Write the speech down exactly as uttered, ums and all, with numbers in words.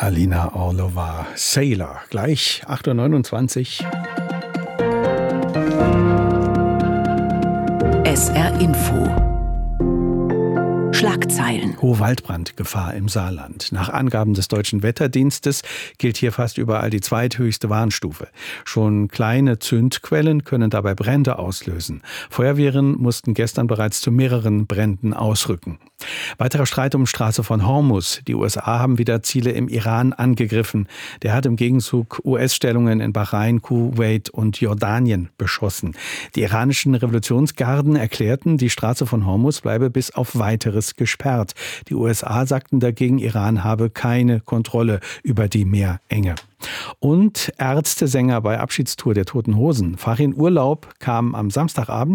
Alina Orlova, Sailor. Gleich acht Uhr neunundzwanzig. S R Info. Schlagzeilen. Hohe Waldbrandgefahr im Saarland. Nach Angaben des Deutschen Wetterdienstes gilt hier fast überall die zweithöchste Warnstufe. Schon kleine Zündquellen können dabei Brände auslösen. Feuerwehren mussten gestern bereits zu mehreren Bränden ausrücken. Weiterer Streit um Straße von Hormuz. Die U S A haben wieder Ziele im Iran angegriffen. Der hat im Gegenzug U S-Stellungen in Bahrain, Kuwait und Jordanien beschossen. Die iranischen Revolutionsgarden erklärten, die Straße von Hormuz bleibe bis auf Weiteres gesperrt. Die U S A sagten dagegen, Iran habe keine Kontrolle über die Meerenge. Und Ärztesänger bei Abschiedstour der Toten Hosen. Farin Urlaub kam am Samstagabend